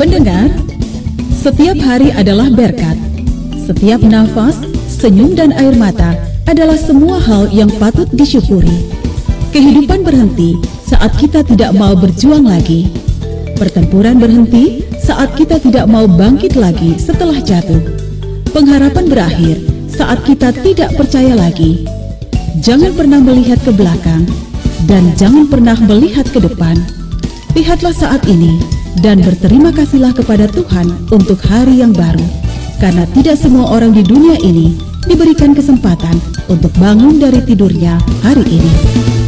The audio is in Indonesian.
Pendengar, setiap hari adalah berkat. Setiap nafas, senyum dan air mata adalah semua hal yang patut disyukuri. Kehidupan berhenti saat kita tidak mau berjuang lagi. Pertempuran berhenti saat kita tidak mau bangkit lagi setelah jatuh. Pengharapan berakhir saat kita tidak percaya lagi. Jangan pernah melihat ke belakang dan jangan pernah melihat ke depan. Lihatlah saat ini dan berterima kasihlah kepada Tuhan untuk hari yang baru. Karena tidak semua orang di dunia ini diberikan kesempatan untuk bangun dari tidurnya hari ini.